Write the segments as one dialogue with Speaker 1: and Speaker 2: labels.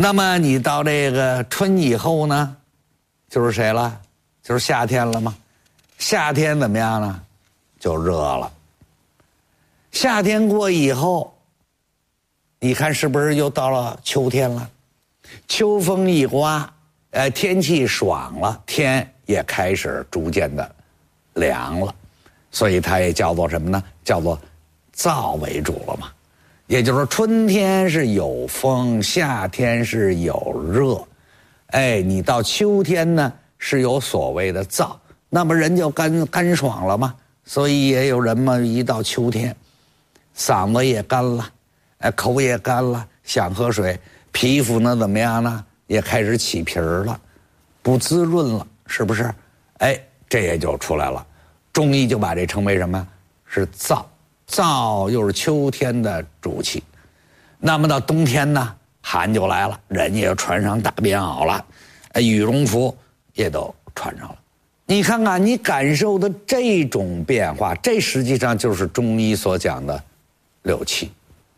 Speaker 1: 那么你到这个春以后呢，就是谁了？就是夏天了吗？夏天怎么样呢？就热了。夏天过以后，你看是不是又到了秋天了？秋风一刮，天气爽了，天也开始逐渐的凉了，所以它也叫做什么呢？叫做燥为主了嘛。也就是说，春天是有风，夏天是有热，你到秋天呢是有所谓的燥，那么人就干爽了嘛。所以也有人嘛，一到秋天，嗓子也干了，口也干了，想喝水，皮肤呢怎么样呢？也开始起皮儿了，不滋润了，是不是？这也就出来了。中医就把这称为什么？是燥。燥又是秋天的主气。那么到冬天呢，寒就来了，人也穿上大棉袄了，羽绒服也都穿上了。你看看，你感受的这种变化，这实际上就是中医所讲的六气。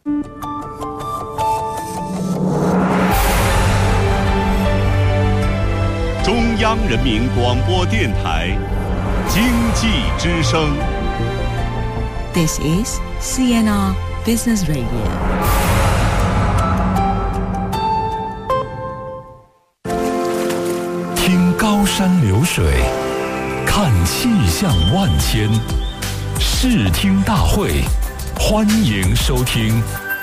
Speaker 2: 中央人民广播电台经济之声。
Speaker 3: This is CNR Business Radio.
Speaker 4: 听高山流水，看气象万千，视听大会，欢迎收听。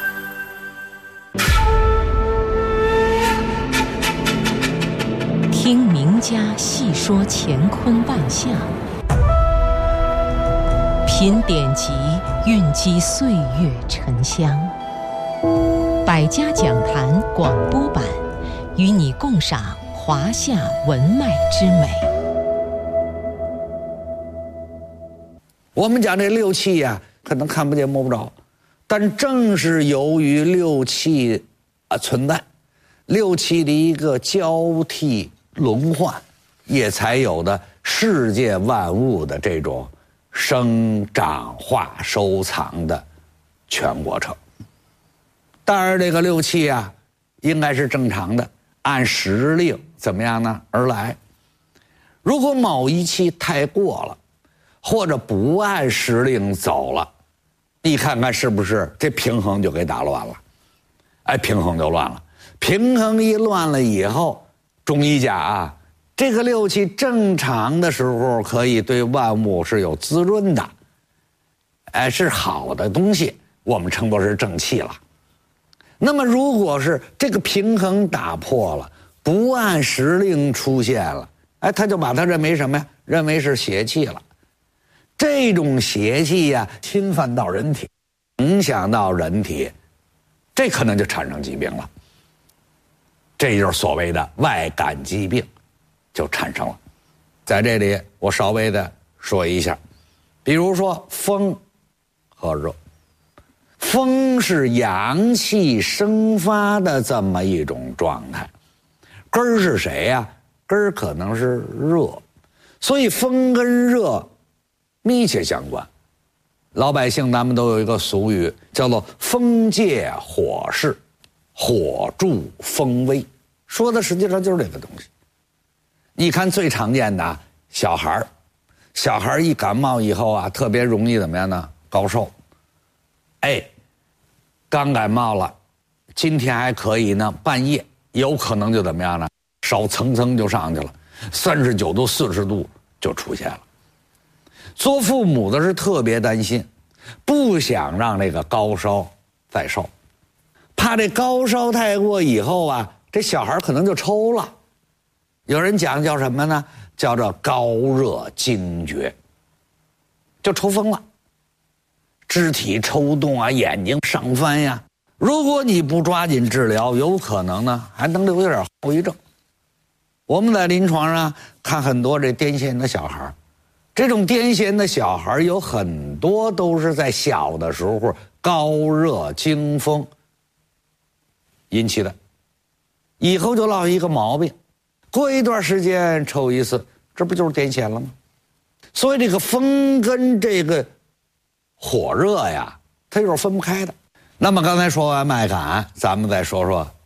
Speaker 3: 听名家细说乾坤万象，品典籍，蕴积岁月沉香。百家讲坛广播版，与你共赏华夏文脉之美。
Speaker 1: 我们讲这六气呀，可能看不见摸不着，但正是由于六气存在，六气的一个交替轮换，也才有的世界万物的这种生长化收藏的全过程。当然这个六气啊应该是正常的，按时令怎么样呢而来。如果某一气太过了，或者不按时令走了，你看看是不是这平衡就给打乱了？平衡就乱了。平衡一乱了以后，中医讲啊，这个六气正常的时候可以对万物是有滋润的，是好的东西，我们称作是正气了。那么如果是这个平衡打破了，不按时令出现了，他就把它认为什么呀？认为是邪气了。这种邪气呀，侵犯到人体，影响到人体，这可能就产生疾病了。这就是所谓的外感疾病就产生了。在这里我稍微的说一下，比如说风和热。风是阳气生发的这么一种状态，根儿是谁呀？根儿可能是热，所以风跟热密切相关。老百姓咱们都有一个俗语，叫做风借火势，火助风威，说的实际上就是这个东西。你看最常见的小孩一感冒以后啊，特别容易怎么样呢？高烧。刚感冒了，今天还可以呢，半夜有可能就怎么样呢？烧蹭蹭就上去了，39度、40度就出现了。做父母的是特别担心，不想让这个高烧再烧，怕这高烧太过以后啊，这小孩可能就抽了。有人讲叫什么呢？叫做高热惊厥，就抽风了。肢体抽动啊，眼睛上翻呀。如果你不抓紧治疗，有可能呢还能留点后遗症。我们在临床上看很多这癫痫的小孩，这种癫痫的小孩有很多都是在小的时候高热惊风引起的，以后就落一个毛病，过一段时间抽一次，这不就是癫痫了吗？所以这个风跟这个火热呀，它有点分不开的。那么刚才说完脉感，咱们再说说